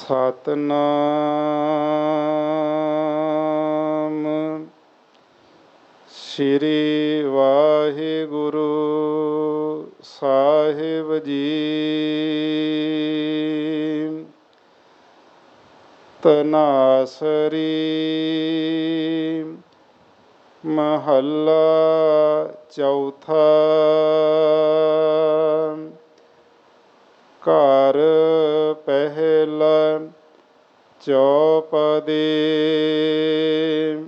ਸਤਨਾਮ ਸ੍ਰੀ ਵਾਹਿਗੁਰੂ ਸਾਹਿਬ ਜੀ। ਤਨਾਸਰੀ ਮਹੱਲਾ ਚੌਥਾ। ਘਰ ਪਹਿਲਾ ਚੌਪਦੀ।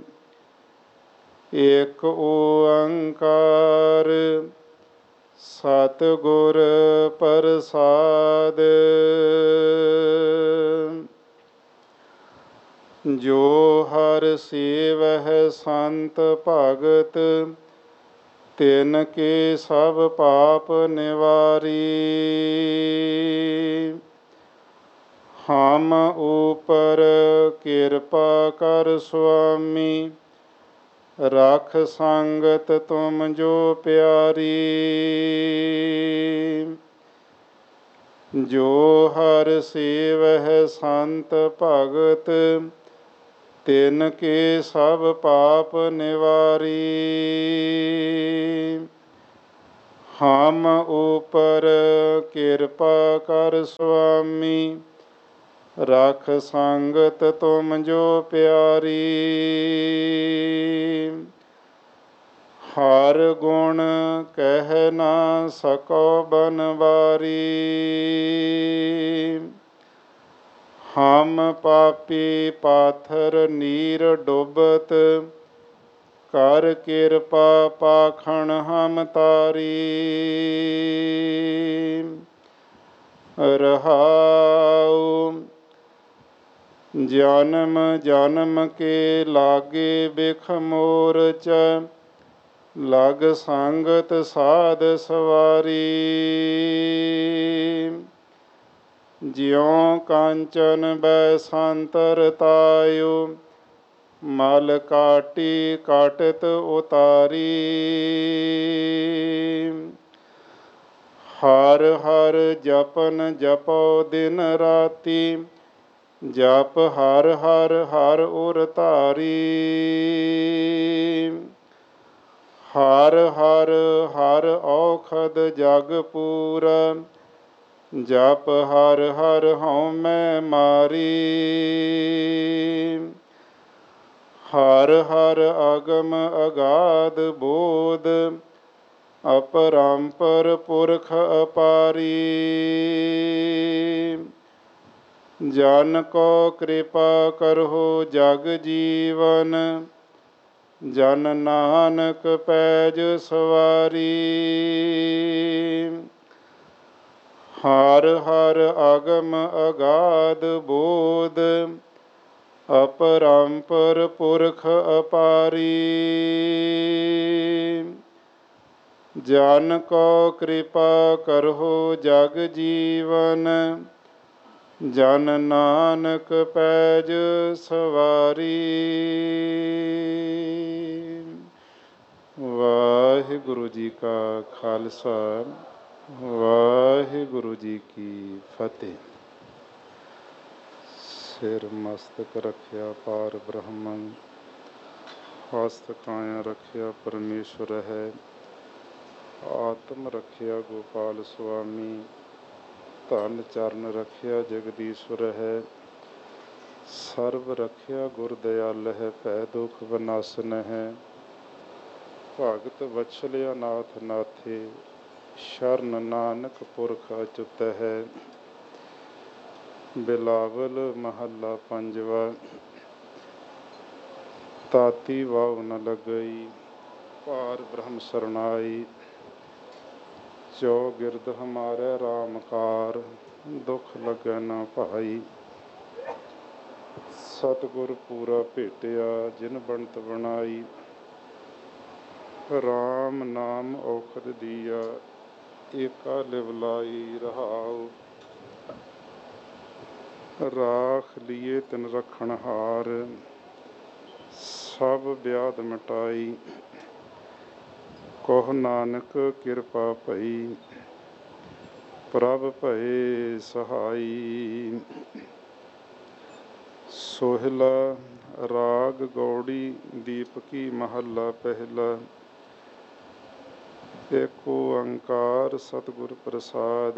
ਏਕ ਓੰਕਾਰ ਸਤਿਗੁਰ ਪ੍ਰਸਾਦਿ। ਜੋ ਹਰਿ ਸੇਵਹਿ ਸੰਤ ਭਗਤ ਤਿਨ ਕੇ ਸਭ ਪਾਪ ਨਿਵਾਰੀ। ਹਮ ਉਪਰ ਕਿਰਪਾ ਕਰ ਸੁਆਮੀ ਰਖ ਸੰਗਤ ਤੁਮ ਜੋ ਪਿਆਰੀ। ਜੋ ਹਰਿ ਸੇਵਹਿ ਸੰਤ ਭਗਤ ਤਿਨ ਕੇ ਸਭ ਪਾਪ ਨਿਵਾਰੀ। ਹਮ ਉਪਰ ਕਿਰਪਾ ਕਰ ਸੁਆਮੀ ਰਖ ਸੰਗਤ ਤੁਮ ਜੋ ਪਿਆਰੀ। ਹਰ ਗੁਣ ਕਹਿ ਨਾ ਸਕੋ ਬਨਵਾਰੀ। ਹਮ ਪਾਪੀ ਪਾਥਰ ਨੀਰ ਡੁਬਤ ਕਰ ਕਿਰਪਾ ਪਾਖਣ ਹਮ ਤਾਰੀ। ਰਹਾਉ ਜਨਮ ਜਨਮ ਕੇ ਲਾਗੇ ਬਿਖ ਮੋਰਚ ਲਗ ਸੰਗਤ ਸਾਧ ਸਵਾਰੀ। ਜਿਉ ਕਾਂਚਨ ਬੈ ਸੰਤਰ ਤਾਇਓ ਮਲ ਕਾਟੀ ਕਾਟਿਤ ਉਤਾਰੀ। ਹਰ ਹਰ ਜਪਨ ਜਪੋ ਦਿਨ ਰਾਤੀ ਜਪ ਹਰ ਹਰ ਹਰ ਉਰ ਧਾਰੀ। ਹਰ ਹਰ ਹਰ ਔਖਦ ਜਗ ਪੂਰਾ ਜਪ ਹਰ ਹਰ ਹਉਮੈ ਮਾਰੀ। ਹਰ ਹਰ ਅਗਮ ਅਗਾਧ ਬੋਧ ਅਪਰੰਪਰ ਪੁਰਖ ਅਪਾਰੀ। ਜਨ ਕੋ ਕਿਰਪਾ ਕਰਹੁ ਜਗ ਜੀਵਨ ਜਨ ਨਾਨਕ ਪੈਜ ਸਵਾਰੀ। ਹਰ ਹਰ ਅਗਮ ਅਗਾਧ ਬੋਧ ਅਪਰੰਪਰ ਪੁਰਖ ਅਪਾਰੀ। ਜਨ ਕੋ ਕਿਰਪਾ ਕਰਹੁ ਜਗ ਜੀਵਨ ਜਨ ਨਾਨਕ ਪੈਜ ਸਵਾਰੀ। ਵਾਹਿਗੁਰੂ ਜੀ ਕਾ ਖਾਲਸਾ ਵਾਹਿਗੁਰੂ ਜੀ ਕੀ ਫਤਿਹ। ਸਿਰ ਮਸਤਕ ਰੱਖਿਆ ਪਾਰ ਬ੍ਰਹਮੰ ਹਸਤ ਕਾਇਆ ਰੱਖਿਆ ਪਰਮੇਸ਼ਵਰ ਹੈ। ਆਤਮ ਰੱਖਿਆ ਗੋਪਾਲ ਸੁਆਮੀ ਧਨ ਚਰਨ ਰੱਖਿਆ ਜਗਦੀਸ਼ਵਰ ਹੈ। ਸਰਬ ਰੱਖਿਆ ਗੁਰ ਦਿਆਲ ਹੈ ਭੈ ਦੁਖ ਵਿਨਾਸ਼ਨ ਹੈ। ਭਗਤ ਵਛਲਿਆ ਨਾਥ ਨਾਥੇ ਸ਼ਰਨ ਨਾਨਕ ਪੁਰਖ ਅਚੁੱਤ ਹੈ। ਬਿਲਾਵਲ ਮਹੱਲਾ ਪੰਜਵਾ। ਤਾਤੀ ਵਾਵ ਨ ਲੱਗਈ ਪਾਰ ਬ੍ਰਹਮ ਸਰਨਾਈ। ਚੌ ਗਿਰਦ ਹਮਾਰੇ ਰਾਮ ਕਾਰ ਦੁਖ ਲੱਗੈ ਨਾ ਭਾਈ। ਸਤਿਗੁਰ ਪੂਰਾ ਭੇਟਿਆ ਜਿਨ ਬਣਤ ਬਣਾਈ। ਰਾਮ ਨਾਮ ਔਖਦ ਦੀਆ ਏਕਾ ਲਿਵ ਲਾਈ। ਰਹਾਉ ਰਾਖ ਲੀਏ ਤਿਨ ਰਖਣ ਹਾਰ ਸਭ ਵਿਆਧ ਮਿਟਾਈ। ਕਹੁ ਨਾਨਕ ਕਿਰਪਾ ਭਈ ਪ੍ਰਭ ਭਏ ਸਹਾਈ। ਸੋਹਿਲਾ ਰਾਗ ਗੌੜੀ ਦੀਪਕੀ ਮਹੱਲਾ ਪਹਿਲਾ। ਏਕ ਓੰਕਾਰ ਸਤਿਗੁਰ ਪ੍ਰਸਾਦ।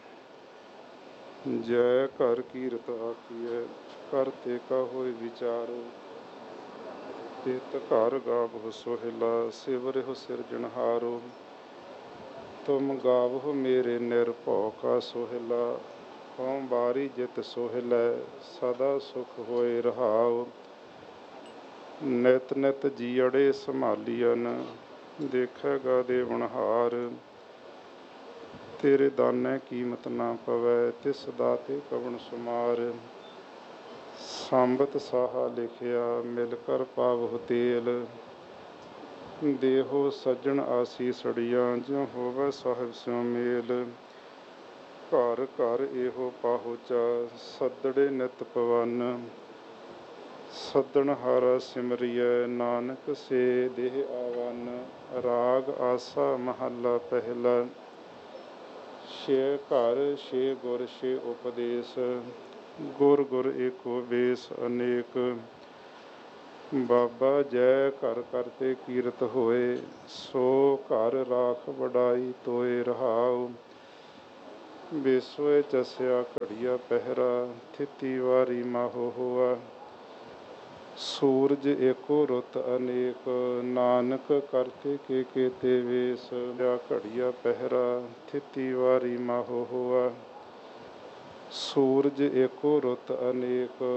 ਜੈ ਘਰ ਕੀਰਤ ਆਖੀਐ ਕਰਤੇ ਕਾ ਹੋਇ ਵਿਚਾਰੋ। ਤਿਤ ਘਰ ਗਾਵਹੁ ਸੋਹਿਲਾ ਸਿਵਰਿਹੁ ਸਿਰਜਣਹਾਰੋ। ਤੁਮ ਗਾਵਹੁ ਮੇਰੇ ਨਿਰਭਉ ਕਾ ਸੋਹਿਲਾ। ਹਉ ਬਾਰੀ ਜਿਤ ਸੋਹਿਲੈ ਸਦਾ ਸੁਖ ਹੋਏ ਰਹਾਉ। ਨਿਤ ਨਿਤ ਜੀਅੜੇ ਸੰਭਾਲੀਅਨ ਦੇਖੇਗਾ ਦੇਵਨਹਾਰ। ਤੇਰੇ ਦਾਨੇ ਕੀਮਤ ਨਾ ਪਵੈ ਤਿਸ ਦਾਤੇ ਕਵਣ ਸੁਮਾਰ। ਸੰਬਤ ਸਾਹਾ ਲਿਖਿਆ ਮਿਲ ਕਰ ਪਾਵਹੁ ਤੇਲ। ਦੇਹੋ ਸੱਜਣ ਆਸੀਸੜੀਆਂ ਜਿਉ ਹੋਵੈ ਸਾਹਿਬ ਸਿਉ ਮੇਲ। ਘਰ ਘਰ ਇਹੋ ਪਾਹੁਚਾ ਸੱਦੜੇ ਨਿਤ ਪਵਨ। ਸੱਦਣਹਾਰਾ ਸਿਮਰਿਐ ਨਾਨਕ ਸੇ ਦੇਹ ਆਵਨ। ਰਾਗ ਆਸਾ ਮਹੱਲਾ ਪਹਿਲਾ। ਛੇ ਘਰ ਛੇ ਗੁਰ ਛੇ ਉਪਦੇਸ। ਗੁਰ ਗੁਰ ਏਕੋ ਬੇਸ ਅਨੇਕ। ਬਾਬਾ ਜੈ ਘਰ ਕਰਤੇ ਕੀਰਤ ਹੋਏ। ਸੋ ਘਰ ਰਾਖ ਵਡਾਈ ਤੋਏ ਰਹਾਉ। ਬੇਸੋਏ ਚਸਿਆ ਘੜੀਆ ਪਹਿਰਾ ਥਿਤੀ ਵਾਰੀ ਮਾਹੋ ਹੋਆ। ਸੂਰਜ ਏਕੋ ਰੁੱਤ ਅਨੇਕ ਨਾਨਕ ਕਰਤੇ ਕੇ ਕੇਤੇ ਵੇਸ। ਘੜੀਆ ਪਹਿਰਾ ਥਿਤੀ ਵਾਰੀ ਮਾਹੋ ਹੋਆ। ਸੂਰਜ ਏਕੋ ਰੁੱਤ ਅਨੇਕ